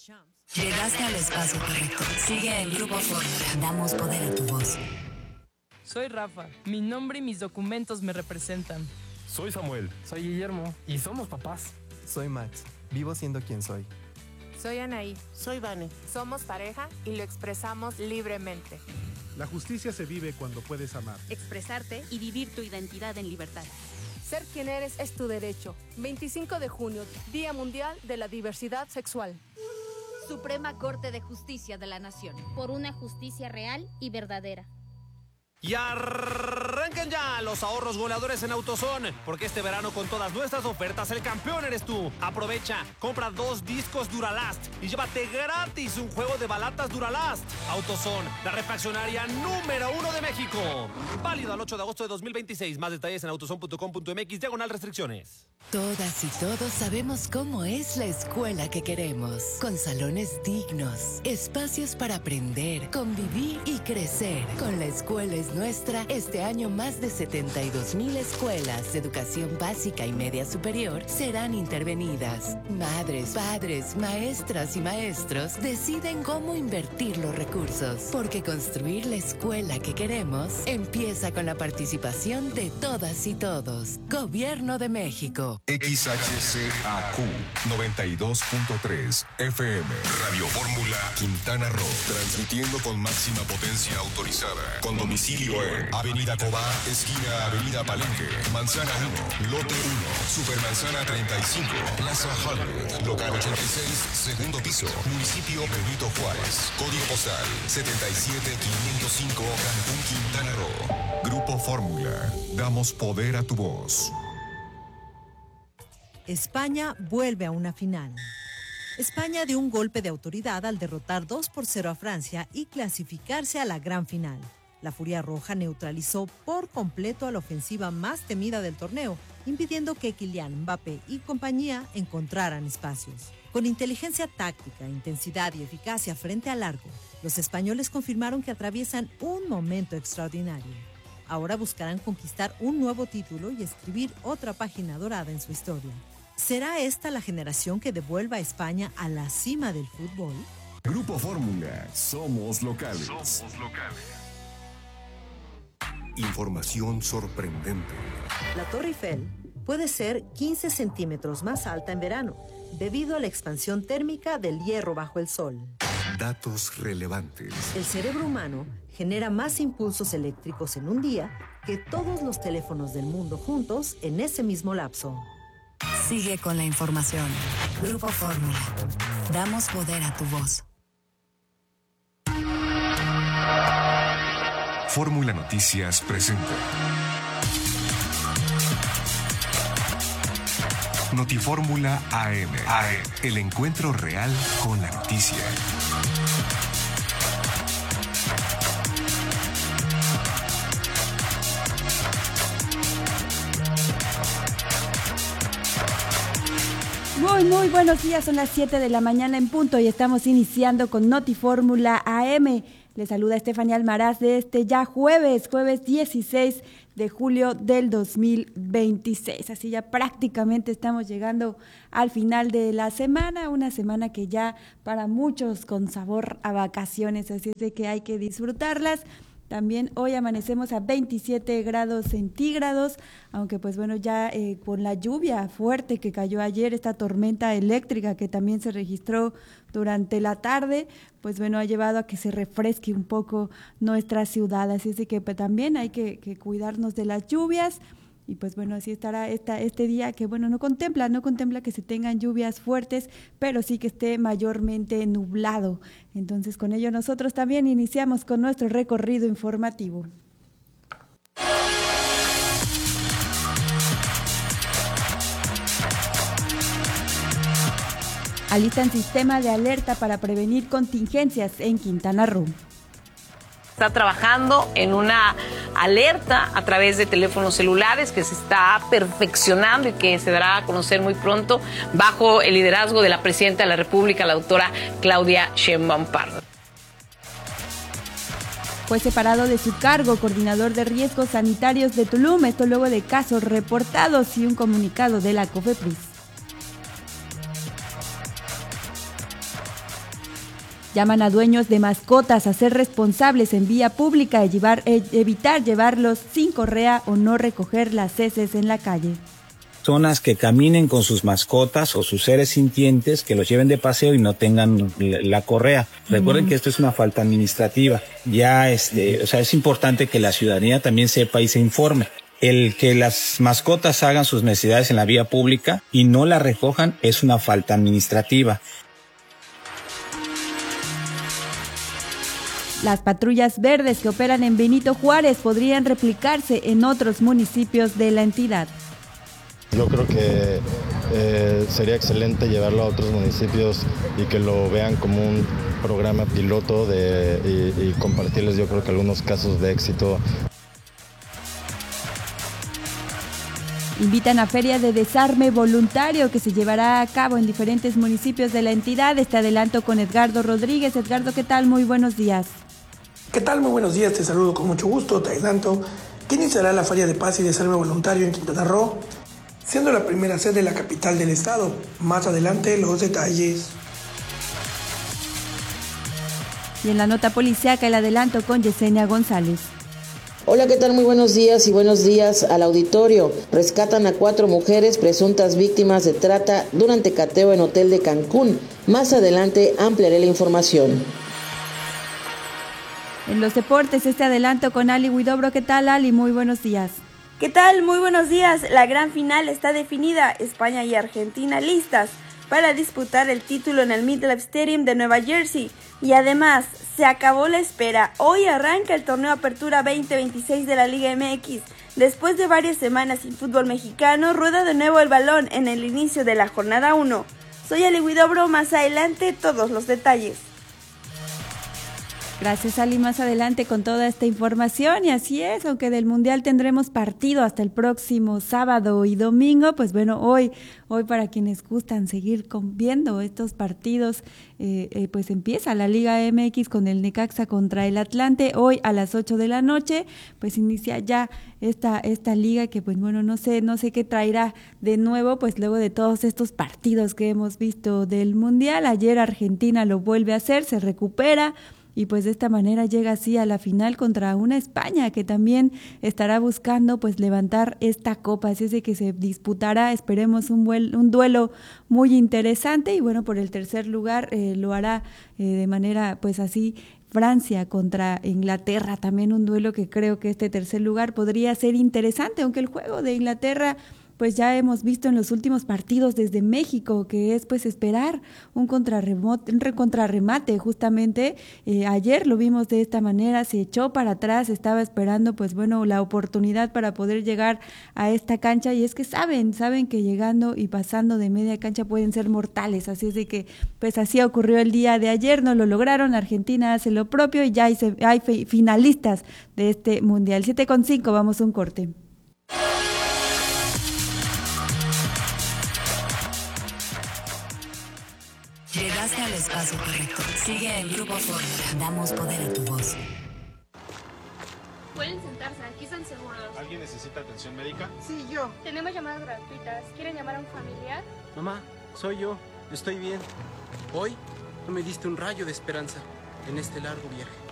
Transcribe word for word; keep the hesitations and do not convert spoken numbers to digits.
Llegaste al espacio correcto. Sigue el Grupo Fórmula. Damos poder a tu voz. Soy Rafa. Mi nombre y mis documentos me representan. Soy Samuel. Soy Guillermo. Y somos papás. Soy Max. Vivo siendo quien soy. Soy Anaí. Soy Vane. Somos pareja y lo expresamos libremente. La justicia se vive cuando puedes amar, expresarte y vivir tu identidad en libertad. Ser quien eres es tu derecho. veinticinco de junio, Día Mundial de la Diversidad Sexual. Suprema Corte de Justicia de la Nación. Por una justicia real y verdadera. Y arranquen ya los ahorros goleadores en AutoZone, porque este verano con todas nuestras ofertas el campeón eres tú. Aprovecha, compra dos discos Duralast y llévate gratis un juego de balatas Duralast. AutoZone, la refaccionaria número uno de México. Válido al ocho de agosto de dos mil veintiséis. Más detalles en autozone punto com punto m x, diagonal restricciones. Todas y todos sabemos cómo es la escuela que queremos. Con salones dignos, espacios para aprender, convivir y crecer. Con la escuela es nuestra, este año más de setenta y dos mil escuelas de educación básica y media superior serán intervenidas. Madres, padres, maestras y maestros deciden cómo invertir los recursos, porque construir la escuela que queremos empieza con la participación de todas y todos. Gobierno de México. X H C A Q noventa y dos punto tres F M Radio Fórmula Quintana Roo, transmitiendo con máxima potencia autorizada, con domicilio en Avenida Cobá, esquina Avenida Palenque, Manzana uno, Lote uno, Supermanzana treinta y cinco, Plaza Hollywood, local ochenta y seis, segundo piso, municipio Benito Juárez, código postal setenta y siete quinientos cinco, Cancún, Quintana Roo. Grupo Fórmula, damos poder a tu voz. España vuelve a una final. España dio un golpe de autoridad al derrotar dos por cero a Francia y clasificarse a la gran final. La Furia Roja neutralizó por completo a la ofensiva más temida del torneo, impidiendo que Kylian Mbappé y compañía encontraran espacios. Con inteligencia táctica, intensidad y eficacia frente al arco, los españoles confirmaron que atraviesan un momento extraordinario. Ahora buscarán conquistar un nuevo título y escribir otra página dorada en su historia. ¿Será esta la generación que devuelva a España a la cima del fútbol? Grupo Fórmula, somos locales. Somos locales. Información sorprendente. La Torre Eiffel puede ser quince centímetros más alta en verano, debido a la expansión térmica del hierro bajo el sol. Datos relevantes. El cerebro humano genera más impulsos eléctricos en un día que todos los teléfonos del mundo juntos en ese mismo lapso. Sigue con la información. Grupo Fórmula. Damos poder a tu voz. Fórmula Noticias presenta Notifórmula A M. A M. El encuentro real con la noticia. Muy, muy buenos días, son las siete de la mañana en punto y estamos iniciando con Notifórmula A M. Les saluda Estefanía Almaraz de este ya jueves, jueves dieciséis de julio del dos mil veintiséis. Así ya prácticamente estamos llegando al final de la semana, una semana que ya para muchos con sabor a vacaciones, así es de que hay que disfrutarlas. También hoy amanecemos a veintisiete grados centígrados, aunque pues bueno, ya eh, con la lluvia fuerte que cayó ayer, esta tormenta eléctrica que también se registró durante la tarde, pues bueno, ha llevado a que se refresque un poco nuestra ciudad, así es de que pues, también hay que, que cuidarnos de las lluvias. Y pues bueno, así estará esta, este día que bueno, no contempla, no contempla que se tengan lluvias fuertes, pero sí que esté mayormente nublado. Entonces con ello nosotros también iniciamos con nuestro recorrido informativo. Alistan sistema de alerta para prevenir contingencias en Quintana Roo. Está trabajando en una alerta a través de teléfonos celulares que se está perfeccionando y que se dará a conocer muy pronto bajo el liderazgo de la presidenta de la República, la doctora Claudia Sheinbaum Pardo. Fue separado de su cargo coordinador de riesgos sanitarios de Tulum, esto luego de casos reportados y un comunicado de la COFEPRIS. Llaman a dueños de mascotas a ser responsables en vía pública y llevar, eh, evitar llevarlos sin correa o no recoger las heces en la calle. Personas que caminen con sus mascotas o sus seres sintientes, que los lleven de paseo y no tengan la correa. Recuerden uh-huh. que esto es una falta administrativa. Ya este, o sea, es importante que la ciudadanía también sepa y se informe. El que las mascotas hagan sus necesidades en la vía pública y no la recojan es una falta administrativa. Las patrullas verdes que operan en Benito Juárez podrían replicarse en otros municipios de la entidad. Yo creo que eh, sería excelente llevarlo a otros municipios y que lo vean como un programa piloto de, y, y compartirles yo creo que algunos casos de éxito. Invitan a Feria de Desarme Voluntario que se llevará a cabo en diferentes municipios de la entidad. Este adelanto con Edgardo Rodríguez. Edgardo, ¿qué tal? Muy buenos días. ¿Qué tal? Muy buenos días, te saludo con mucho gusto. Te adelanto que iniciará la Feria de Paz y Desarme Voluntario en Quintana Roo, siendo la primera sede de la capital del estado. Más adelante los detalles. Y en la nota policiaca el adelanto con Yesenia González. Hola, ¿qué tal? Muy buenos días y buenos días al auditorio. Rescatan a cuatro mujeres presuntas víctimas de trata durante cateo en hotel de Cancún. Más adelante ampliaré la información. En los deportes, este adelanto con Ali Huidobro. ¿Qué tal, Ali? Muy buenos días. ¿Qué tal? Muy buenos días. La gran final está definida. España y Argentina listas para disputar el título en el MetLife Stadium de Nueva Jersey. Y además, se acabó la espera. Hoy arranca el torneo Apertura veinte veintiséis de la Liga M X. Después de varias semanas sin fútbol mexicano, rueda de nuevo el balón en el inicio de la jornada uno. Soy Ali Huidobro, más adelante todos los detalles. Gracias, Ali, más adelante con toda esta información. Y así es, aunque del Mundial tendremos partido hasta el próximo sábado y domingo, pues bueno, hoy, hoy para quienes gustan seguir con, viendo estos partidos, eh, eh, pues empieza la Liga M X con el Necaxa contra el Atlante. Hoy a las ocho de la noche, pues inicia ya esta, esta liga que pues bueno, no sé, no sé qué traerá de nuevo, pues luego de todos estos partidos que hemos visto del Mundial. Ayer Argentina lo vuelve a hacer, se recupera. Y pues de esta manera llega así a la final contra una España que también estará buscando pues levantar esta copa, así es de que se disputará, esperemos un, buen, un duelo muy interesante y bueno, por el tercer lugar eh, lo hará eh, de manera pues así Francia contra Inglaterra, también un duelo que creo que este tercer lugar podría ser interesante, aunque el juego de Inglaterra pues ya hemos visto en los últimos partidos desde México, que es pues esperar un contrarremate, un contrarremate justamente. Eh, ayer lo vimos de esta manera, se echó para atrás, estaba esperando pues bueno la oportunidad para poder llegar a esta cancha y es que saben, saben que llegando y pasando de media cancha pueden ser mortales, así es de que pues así ocurrió el día de ayer, no lo lograron, Argentina hace lo propio y ya hay, hay finalistas de este Mundial. siete con cinco, vamos a un corte. Llegaste al espacio correcto. Sigue el Grupo Fórmula. Damos poder a tu voz. Pueden sentarse, aquí están seguros. ¿Alguien necesita atención médica? Sí, yo. Tenemos llamadas gratuitas. ¿Quieren llamar a un familiar? Mamá, soy yo. Estoy bien. Hoy tú me diste un rayo de esperanza en este largo viaje.